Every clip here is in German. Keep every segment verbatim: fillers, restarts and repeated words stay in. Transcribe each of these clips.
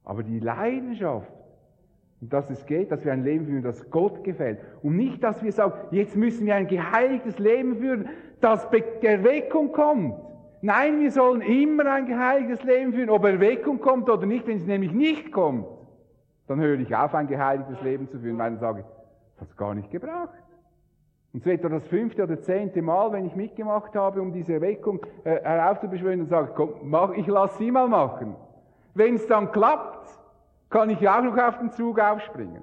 Aber die Leidenschaft, um das es geht, dass wir ein Leben führen, das Gott gefällt. Und nicht, dass wir sagen, jetzt müssen wir ein geheiligtes Leben führen, dass Erweckung kommt. Nein, wir sollen immer ein geheiligtes Leben führen, ob Erweckung kommt oder nicht. Wenn es nämlich nicht kommt, dann höre ich auf, ein geheiligtes Leben zu führen, weil dann sage ich, das hat es gar nicht gebraucht. Und so etwa das fünfte oder zehnte Mal, wenn ich mitgemacht habe, um diese Erweckung äh, heraufzubeschwören, dann sage ich, komm, mach, ich lasse sie mal machen. Wenn es dann klappt, kann ich auch noch auf den Zug aufspringen.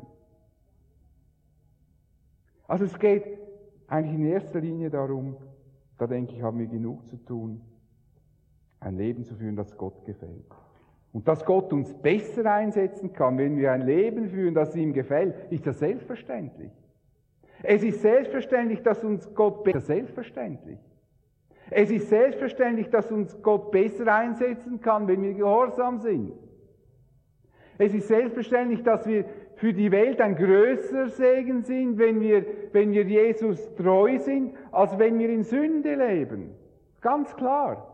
Also es geht eigentlich in erster Linie darum, da denke ich, haben wir genug zu tun, ein Leben zu führen, das Gott gefällt. Und dass Gott uns besser einsetzen kann, wenn wir ein Leben führen, das ihm gefällt, ist das selbstverständlich. Es ist selbstverständlich, dass uns Gott besser selbstverständlich. Es ist selbstverständlich, dass uns Gott besser einsetzen kann, wenn wir gehorsam sind. Es ist selbstverständlich, dass wir für die Welt ein größerer Segen sind, wenn wir, wenn wir Jesus treu sind, als wenn wir in Sünde leben. Ganz klar.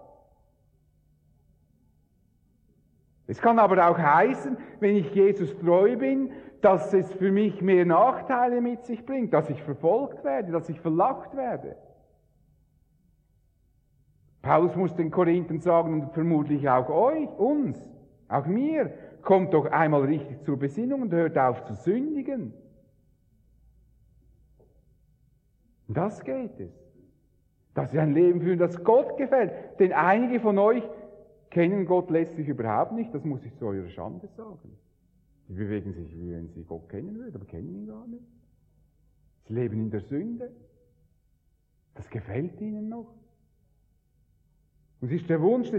Es kann aber auch heißen, wenn ich Jesus treu bin, dass es für mich mehr Nachteile mit sich bringt, dass ich verfolgt werde, dass ich verlacht werde. Paulus muss den Korinthern sagen, und vermutlich auch euch, uns, auch mir, kommt doch einmal richtig zur Besinnung und hört auf zu sündigen. Und das geht es. Dass wir ein Leben führen, das Gott gefällt. Denn einige von euch kennen Gott letztlich überhaupt nicht, das muss ich zu eurer Schande sagen. Sie bewegen sich, wie wenn sie Gott kennen würden, aber kennen ihn gar nicht. Sie leben in der Sünde. Das gefällt ihnen noch. Und es ist der Wunsch des